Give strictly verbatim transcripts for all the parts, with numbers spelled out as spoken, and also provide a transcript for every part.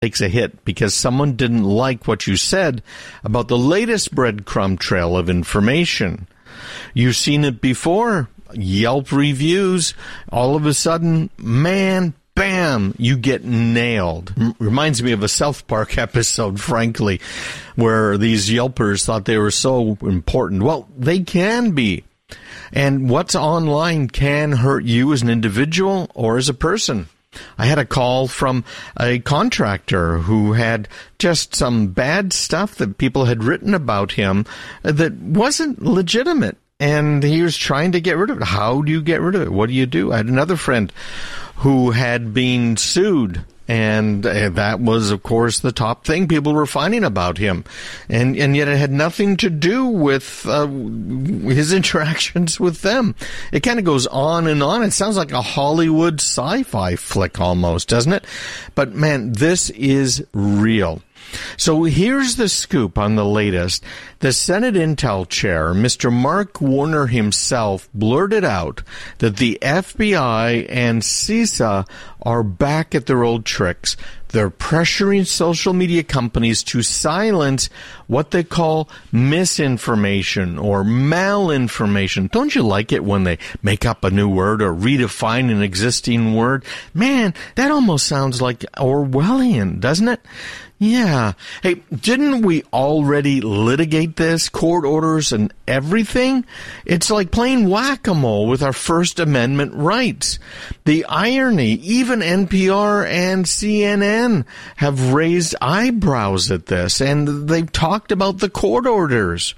takes a hit because someone didn't like what you said about the latest breadcrumb trail of information. You've seen it before. Yelp reviews. All of a sudden, man, bam, you get nailed. R- reminds me of a South Park episode, frankly, where these Yelpers thought they were so important. Well, they can be. And what's online can hurt you as an individual or as a person. I had a call from a contractor who had just some bad stuff that people had written about him that wasn't legitimate, and he was trying to get rid of it. How do you get rid of it? What do you do? I had another friend who had been sued, and that was, of course, the top thing people were finding about him. And and yet it had nothing to do with uh, his interactions with them. It kind of goes on and on. It sounds like a Hollywood sci-fi flick almost, doesn't it? But, man, this is real. So here's the scoop on the latest. The Senate Intel chair, Mister Mark Warner himself, blurted out that the F B I and CISA are back at their old tricks. They're pressuring social media companies to silence what they call misinformation or malinformation. Don't you like it when they make up a new word or redefine an existing word? Man, that almost sounds like Orwellian, doesn't it? Yeah. Hey, didn't we already litigate this? Court orders and everything? It's like playing whack-a-mole with our First Amendment rights. The irony, even N P R and C N N have raised eyebrows at this, and they've talked about the court orders.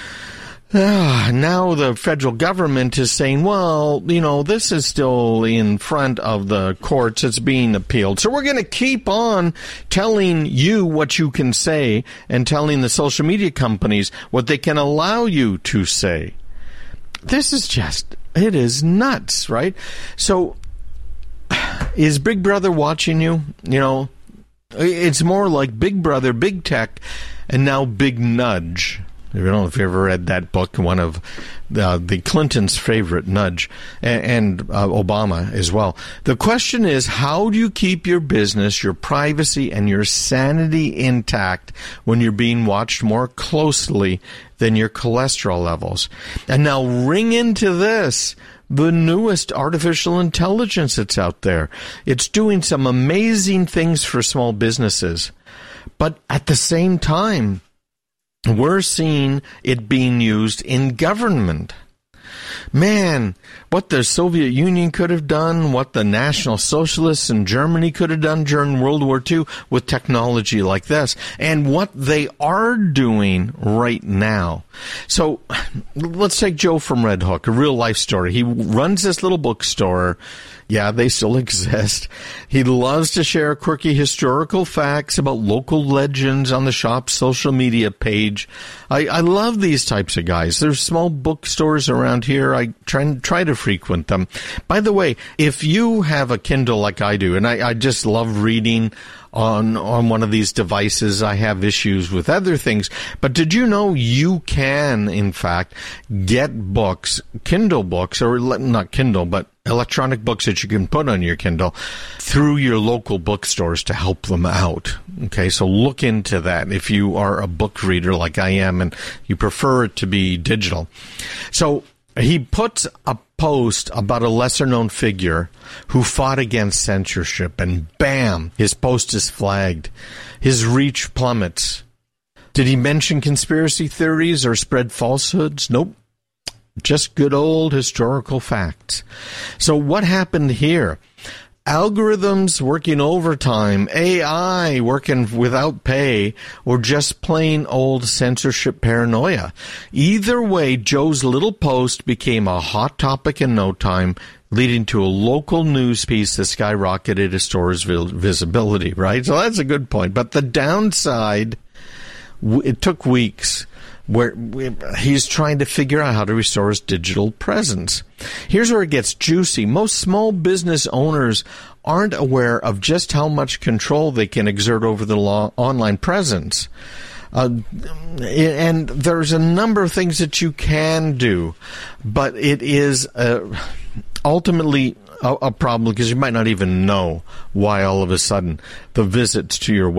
Ah, now the federal government is saying, well, you know, this is still in front of the courts. It's being appealed. So we're going to keep on telling you what you can say and telling the social media companies what they can allow you to say. This is just, it is nuts, right? So is Big Brother watching you? You know, it's more like Big Brother, Big Tech, and now Big Nudge. I don't know if you ever read that book, one of uh, the Clintons' favorite, Nudge, and, and uh, Obama as well. The question is, how do you keep your business, your privacy, and your sanity intact when you're being watched more closely than your cholesterol levels? And now ring into this, the newest artificial intelligence that's out there. It's doing some amazing things for small businesses. But at the same time, we're seeing it being used in government. Man, what the Soviet Union could have done, what the National Socialists in Germany could have done during World War Two with technology like this, and what they are doing right now. So let's take Joe from Red Hook, a real life story. He runs this little bookstore. Yeah, they still exist. He loves to share quirky historical facts about local legends on the shop's social media page. I, I love these types of guys. There's small bookstores around here. I try, try to frequent them. By the way, if you have a Kindle like I do, and I, I just love reading on on one of these devices, I have issues with other things. But did you know you can, in fact, get books, Kindle books, or not Kindle, but electronic books that you can put on your Kindle through your local bookstores to help them out. Okay, so look into that if you are a book reader like I am and you prefer it to be digital. So he puts a post about a lesser-known figure who fought against censorship, and bam, his post is flagged. His reach plummets. Did he mention conspiracy theories or spread falsehoods? Nope. Just good old historical facts. So what happened here? Algorithms working overtime, A I working without pay, or just plain old censorship paranoia. Either way, Joe's little post became a hot topic in no time, leading to a local news piece that skyrocketed his store's visibility, right? So that's a good point. But the downside, it took weeks, where he's trying to figure out how to restore his digital presence. Here's where it gets juicy. Most small business owners aren't aware of just how much control they can exert over the law, online presence. Uh, and there's a number of things that you can do, but it is uh, ultimately a, a problem because you might not even know why all of a sudden the visits to your